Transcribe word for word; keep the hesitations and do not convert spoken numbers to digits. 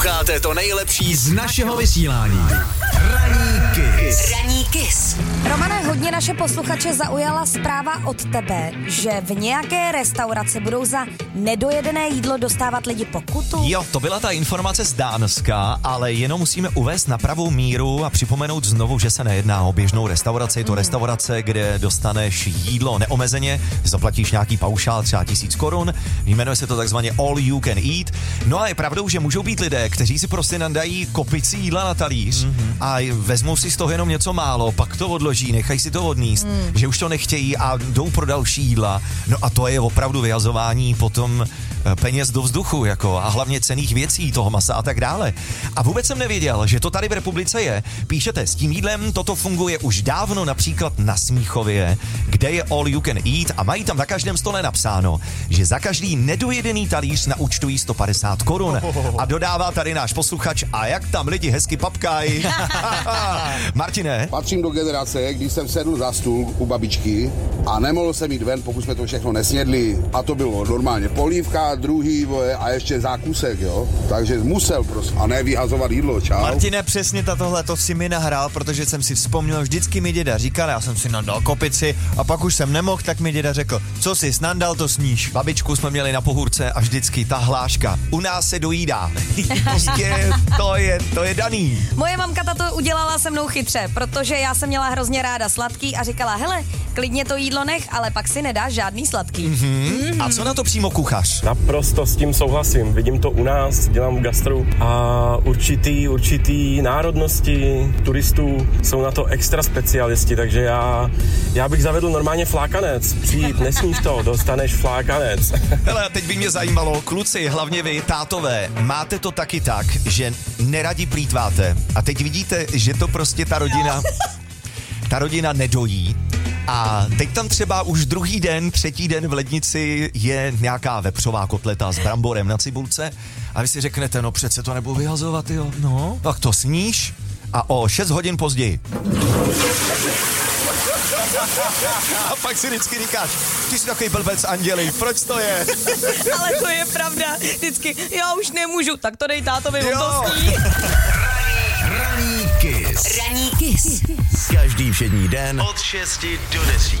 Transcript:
Posloucháte to nejlepší z našeho vysílání. Ranní Kiss. Ranní Kiss. Romane, hodně naše posluchače zaujala zpráva od tebe, že v nějaké restauraci budou za nedojedené jídlo dostávat lidi pokutu. Jo, to byla ta informace z Dánska, ale jenom musíme uvést na pravou míru a připomenout znovu, že se nejedná o běžnou restauraci. Je to mm. restaurace, kde dostaneš jídlo neomezeně, zaplatíš nějaký paušál, třeba tisíc korun, jmenuje se to takzvaně all you can eat. No a je pravdou, že můžou být lidé, kteří si prostě nandají kopici jídla na talíř mm-hmm. a vezmou si z toho jenom něco málo, pak to odloží, nechají si to odníst, mm. že už to nechtějí a jdou pro další jídla. No a to je opravdu vyhazování potom peněz do vzduchu, jako a hlavně cenných věcí, toho masa a tak dále. A vůbec jsem nevěděl, že to tady v republice je. Píšete, s tím jídlem toto funguje už dávno například na Smíchově, kde je all you can eat a mají tam na každém stole napsáno, že za každý nedojedený talíř naúčtují sto padesát korun. A dodává tady náš posluchač, a jak tam lidi hezky papkají. Martine? Patřím do generace, když jsem sedl za stůl u babičky a nemohl jsem jít ven, pokud jsme to všechno nesnědli. A to bylo normálně polívka, druhý a ještě zákusek, jo. Takže musel prostě a ne vyhazovat jídlo, čau. Martine, přesně tohle to si mi nahrál, protože jsem si vzpomněl, vždycky mi děda říkal, já jsem si nandal kopici a pak už jsem nemohl, tak mi děda řekl, co jsi nandal, to sníš. Babičku jsme měli na pohůrce a vždycky ta hláška. U nás se dojídá. Prostě to je, to je daný. Moje mamka tato udělala se mnou chytře, protože já jsem měla hrozně ráda sladký a říkala, hele, klidně to jídlo nech, ale pak si nedáš žádný sladký. Mm-hmm. Mm-hmm. A co na to přímo kuchař? Naprosto s tím souhlasím. Vidím to u nás, dělám v gastru a určitý, určitý národnosti turistů jsou na to extra specialisti, takže já, já bych zavedl normálně flákanec. Přijít, nesníš to, dostaneš flákanec. Hele, teď by mě zajímalo, kluci, hlavně vy, tátové, máte to taky tak, že neradi plýtváte a teď vidíte, že to prostě ta rodina, ta rodina nedojí. A teď tam třeba už druhý den, třetí den v lednici je nějaká vepřová kotleta s bramborem na cibulce a vy si řeknete, no přece to nebudu vyhazovat, jo. No, tak to sníš a o šest hodin později. A pak si vždycky říkáš, ty jsi takový blbec, Anděli, proč to je? Ale to je pravda, vždycky, já už nemůžu, tak to dej tátovi, on to sní. Ranní Kiss. Ranní Kiss. Každý všední den od šesti do deseti.